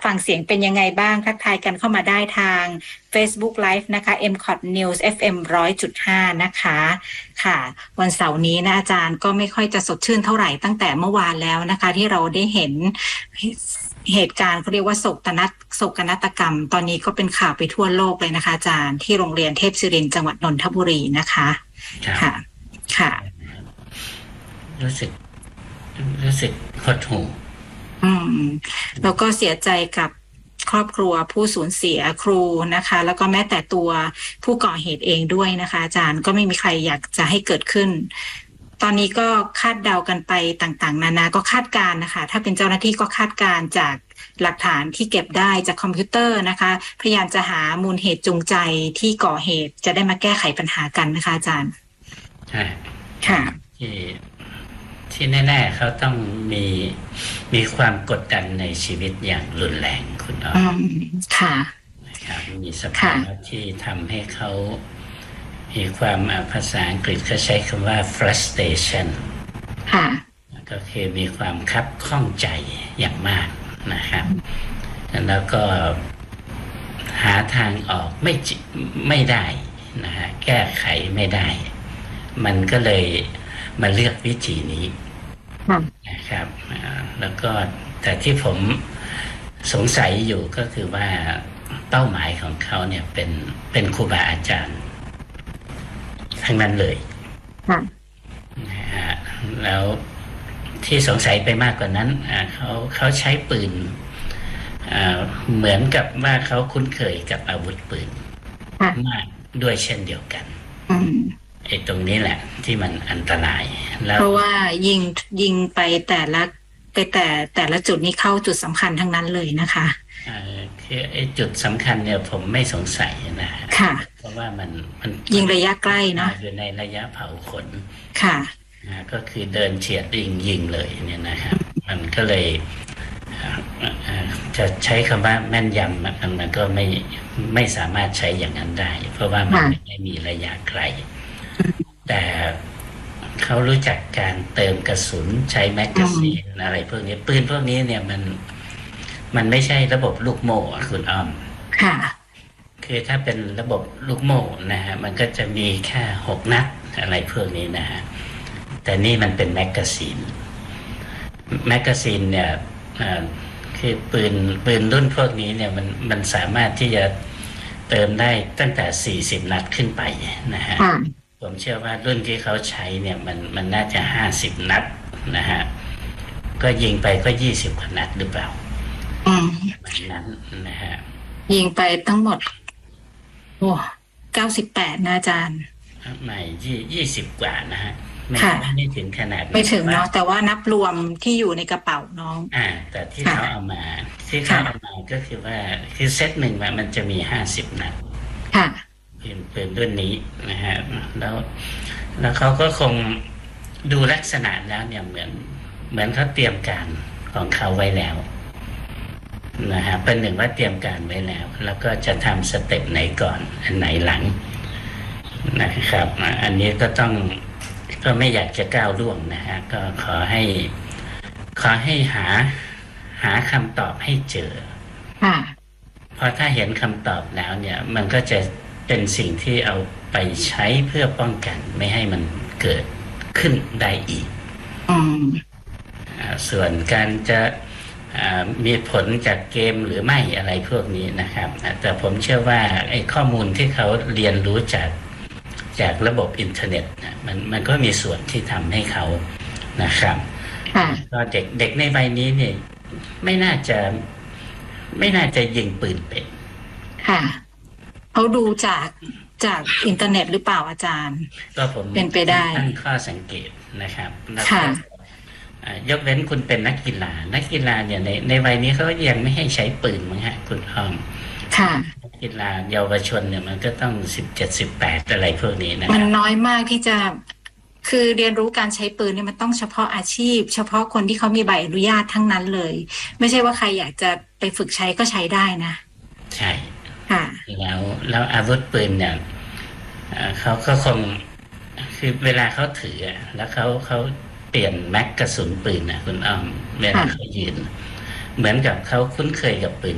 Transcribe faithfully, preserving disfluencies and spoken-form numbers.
ฟังเสียงเป็นยังไงบ้างทักทายกันเข้ามาได้ทาง Facebook Live นะคะ เอ็ม ซี โอ ที News เอฟ เอ็ม หนึ่งร้อยจุดห้า นะคะค่ะวันเสาร์นี้นะอาจารย์ก็ไม่ค่อยจะสดชื่นเท่าไหร่ตั้งแต่เมื่อวานแล้วนะคะที่เราได้เห็นเหตุการณ์เขาเรียกว่าโศกนาฏโศกนาฏกรรมตอนนี้ก็เป็นข่าวไปทั่วโลกเลยนะคะอาจารย์ที่โรงเรียนเทพศิรินทร์จังหวัดนนทบุรีนะคะค่ะค่ะรู้สึกรู้สึกหดหู่อืมแล้วก็เสียใจกับครอบครัวผู้สูญเสียครูนะคะแล้วก็แม้แต่ตัวผู้ก่อเหตุเองด้วยนะคะอาจารย์ก็ไม่มีใครอยากจะให้เกิดขึ้นตอนนี้ก็คาดเดากันไปต่างๆนานาก็คาดการณ์นะคะถ้าเป็นเจ้าหน้าที่ก็คาดการณ์จากหลักฐานที่เก็บได้จากคอมพิวเตอร์นะคะพยายามจะหามูลเหตุจูงใจที่ก่อเหตุจะได้มาแก้ไขปัญหากันนะคะอาจารย์ใช่ค่ะที่ที่แน่ๆเขาต้องมีมีความกดดันในชีวิตอย่างรุนแรงคุณอ้อมค่ะนะครับมีสภาวะที่ทำให้เขามีความภาษาอังกฤษเขาใช้คำว่า frustration ค่ะก็คือมีความคับข้องใจอย่างมากนะครับแล้วก็หาทางออกไม่ไม่ได้นะฮะแก้ไขไม่ได้มันก็เลยมาเลือกวิธีนี้นะครับแล้วก็แต่ที่ผมสงสัยอยู่ก็คือว่าเป้าหมายของเขาเนี่ยเป็นเป็นครูบาอาจารย์ทั้งนั้นเลยนะฮะแล้วที่สงสัยไปมากกว่านั้นเขาเขาใช้ปืนเหมือนกับว่าเขาคุ้นเคยกับอาวุธปืนมากด้วยเช่นเดียวกันไอ้ตรงนี้แหละที่มันอันตรายแล้วเพราะว่ายิงยิงไปแต่ละไปแต่แต่ละจุดนี้เข้าจุดสำคัญทั้งนั้นเลยนะคะเออคือไอ้จุดสำคัญเนี่ยผมไม่สงสัยนะค่ะเพราะว่ามันมันยิงระยะใกล้เนาะอยู่ในระยะเผาขนค่ะนะก็คือเดินเฉียดยิงยิงเลยเนี่ยนะครับมันก็เลยจะใช้คำว่าแม่นยำมันก็ไม่ไม่สามารถใช้อย่างนั้นได้เพราะว่ามันไม่มีระยะไกลแต่เขารู้จักการเติมกระสุนใช้แมกกาซีนอะไรพวกนี้ปืนพวกนี้เนี่ยมันมันไม่ใช่ระบบลูกโม่คุณอ้อมค่ะคือถ้าเป็นระบบลูกโม่นะฮะมันก็จะมีแค่หกนัดอะไรพวกนี้นะฮะแต่นี่มันเป็นแมกกาซีนแมกกาซีนเนี่ยคือปืนปืนรุ่นพวกนี้เนี่ยมันมันสามารถที่จะเติมได้ตั้งแต่สี่สิบนัดขึ้นไปนะฮะผมเชื่อว่ารุ่นที่เขาใช้เนี่ยมันมันน่าจะห้าสิบนัดนะฮะก็ยิงไปก็ยี่สิบกว่านัดหรือเปล่าอืมนั้นนะฮะยิงไปทั้งหมดโอ้เก้าสิบแปดนะอาจารย์ไม่ยี่ยี่สิบกว่านะฮะไม่ไม่ถึงขนาดไม่ถึงเนาะแต่ว่านับรวมที่อยู่ในกระเป๋าน้องอ่าแต่ที่เขาเอามาที่เขาเอามาก็คือว่าคือเซตหนึ่งมันจะมีห้าสิบนัดค่ะเป็นปืนรุ่นนี้นะฮะแล้วแล้วเขาก็คงดูลักษณะแล้วเนี่ยเหมือนเหมือนเขาเตรียมการของเขาไว้แล้วนะฮะเป็นหนึ่งว่าเตรียมการไว้แล้วแล้วก็จะทำสเต็ปไหนก่อนอันไหนหลังนะครับอันนี้ก็ต้องก็ไม่อยากจะก้าวล่วงนะฮะก็ขอให้ขอให้หาหาคำตอบให้เจอเพราะถ้าเห็นคำตอบแล้วเนี่ยมันก็จะเป็นสิ่งที่เอาไปใช้เพื่อป้องกันไม่ให้มันเกิดขึ้นได้อีกส่วนการจะมีผลจากเกมหรือไม่อะไรพวกนี้นะครับแต่ผมเชื่อว่าไอ้ข้อมูลที่เขาเรียนรู้จากจากระบบอินเทอร์เน็ตมันมันก็มีส่วนที่ทำให้เขานะครับก็เด็กเด็กในวัยนี้เนี่ยไม่น่าจะไม่น่าจะยิงปืนเป็นค่ะเขาดูจากจากอินเทอร์เน็ตหรือเปล่าอาจารย์ก็ผมเป็นไปได้ตั้งข้อสังเกตนะครับยกเว้นคุณเป็นนักกีฬานักกีฬาเนี่ยในในวัยนี้เขายังไม่ให้ใช้ปืนมั้งฮะคุณอ้อมค่ะนักกีฬาเยาวชนเนี่ยมันก็ต้องสิบเจ็ดสิบแปดอะไรพวกนี้นะมันน้อยมากที่จะคือเรียนรู้การใช้ปืนเนี่ยมันต้องเฉพาะอาชีพเฉพาะคนที่เขามีใบอนุญาตทั้งนั้นเลยไม่ใช่ว่าใครอยากจะไปฝึกใช้ก็ใช้ได้นะใช่ค่ะแล้วแล้วอาวุธปืนเนี่ยเขาก็คงคือเวลาเขาถือแล้วเขาเขาเปลี่ยนแม็กกระสุนปืนนะคุณอ้อมเวลาเขายืนเหมือนกับเขาคุ้นเคยกับปืน